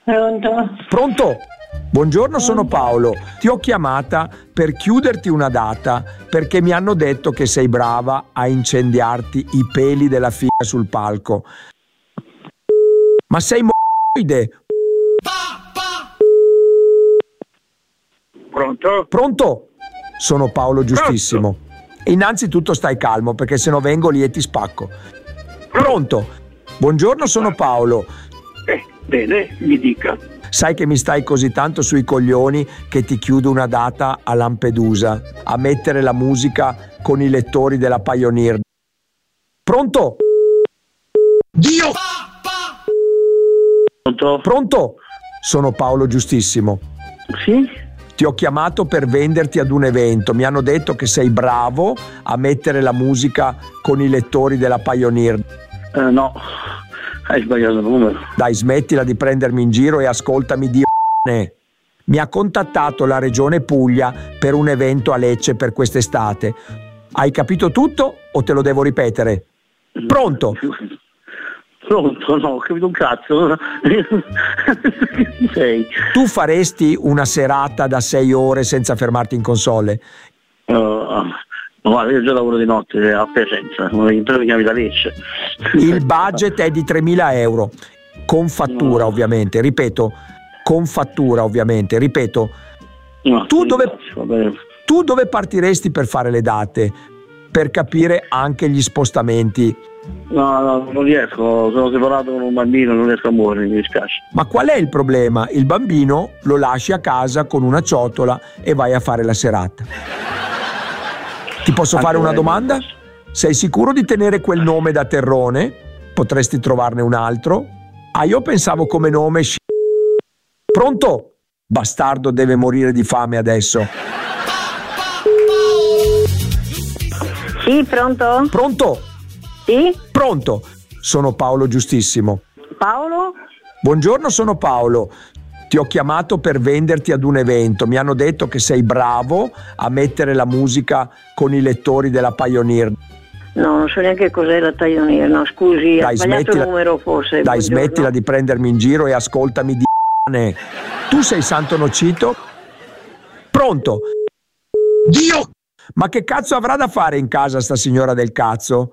Pronto? Pronto? Buongiorno, sono Paolo. Ti ho chiamata per chiuderti una data perché mi hanno detto che sei brava a incendiarti i peli della figa sul palco. Ma sei m***oide? Pronto? Pronto? Sono Paolo Giustissimo. Innanzitutto stai calmo perché sennò vengo lì e ti spacco. Pronto? Buongiorno, sono Paolo. Bene, mi dica. Sai che mi stai così tanto sui coglioni che ti chiudo una data a Lampedusa a mettere la musica con i lettori della Pioneer. Pronto? Dio! Pronto? Pronto? Sono Paolo Giustissimo. Sì? Ti ho chiamato per venderti ad un evento. Mi hanno detto che sei bravo a mettere la musica con i lettori della Pioneer. No, hai sbagliato il numero. Dai, smettila di prendermi in giro e ascoltami, Dio. Mi ha contattato la Regione Puglia per un evento a Lecce per quest'estate. Hai capito tutto o te lo devo ripetere? Pronto? Pronto? No, ho capito un cazzo. Chi sei? Tu faresti una serata da 6 ore senza fermarti in console? Guarda, io già lavoro di notte a Piacenza, mi chiami da Lecce. Il budget è di 3.000 euro, con fattura ovviamente, ripeto, con fattura ovviamente, ripeto. No, tu dove partiresti per fare le date? Per capire anche gli spostamenti? No, non riesco, sono separato con un bambino, non riesco a muovere, mi dispiace. Ma qual è il problema? Il bambino lo lasci a casa con una ciotola e vai a fare la serata. Ti posso fare una domanda? Sei sicuro di tenere quel nome da terrone? Potresti trovarne un altro? Ah, io pensavo come nome Pronto? Bastardo deve morire di fame adesso. Sì, pronto? Pronto? Sì? Pronto? Sono Paolo Giustissimo. Paolo? Buongiorno, sono Paolo. Ti ho chiamato per venderti ad un evento. Mi hanno detto che sei bravo a mettere la musica con i lettori della Pioneer. No, non so neanche cos'è la Pioneer, no, scusi, Dai, ho sbagliato il numero forse. Dai, Buongiorno. smettila di prendermi in giro e ascoltami di Tu sei Santo Nocito? Pronto? Dio! Ma che cazzo avrà da fare in casa sta signora del cazzo?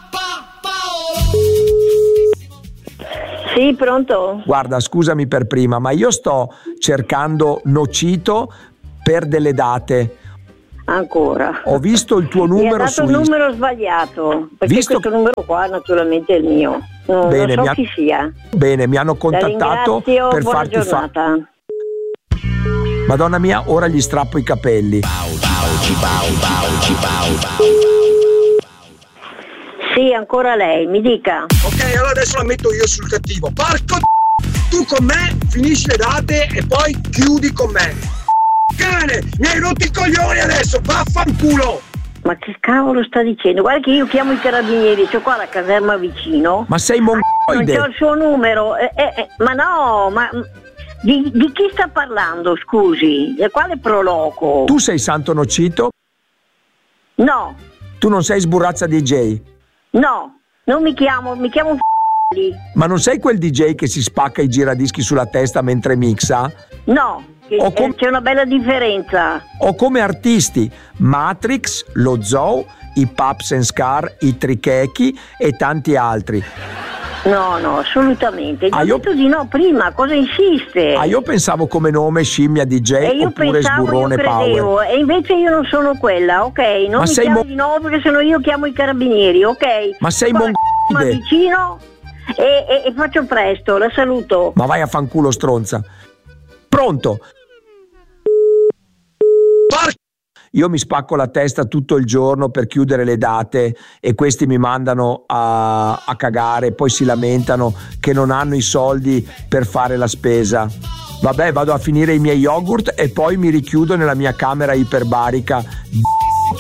Sì, pronto? Guarda, scusami per prima, ma io sto cercando Nocito per delle date. Ancora. Ho visto il tuo numero. Mi ha dato il numero sbagliato, perché questo numero qua naturalmente è il mio. Bene, non so chi sia. Bene, mi hanno contattato per buona farti giornata. Madonna mia, ora gli strappo i capelli. Sì, ancora lei, mi dica. Ok, allora adesso la metto io sul cattivo. Porco tu con me finisci le date e poi chiudi con me. Cane, mi hai rotto i coglioni adesso, vaffanculo! Ma che cavolo sta dicendo? Guarda che io chiamo i carabinieri, c'ho qua la caserma vicino. Ma sei non mongoide? c'ho il suo numero. Ma no, ma di chi sta parlando, scusi? Quale proloco? Tu sei Santo Nocito? No. Tu non sei Sburrazza DJ? No, non mi chiamo Ma non sei quel DJ che si spacca i giradischi sulla testa mentre mixa? No, c'è una bella differenza. O come artisti Matrix, lo Zoo, i Paps and Scar, i Trichechi e tanti altri. No, assolutamente. Ho detto di no prima, cosa insiste? Io pensavo come nome Scimmia DJ oppure Sburrone Power. E invece io non sono quella, ok? Non mi chiamo di no perché sennò io chiamo i carabinieri, ok? Ma sei mongoide? Vicino e faccio presto, la saluto. Ma vai a fanculo, stronza. Pronto? Io mi spacco la testa tutto il giorno per chiudere le date e questi mi mandano a cagare, poi si lamentano che non hanno i soldi per fare la spesa. Vabbè, vado a finire i miei yogurt e poi mi richiudo nella mia camera iperbarica.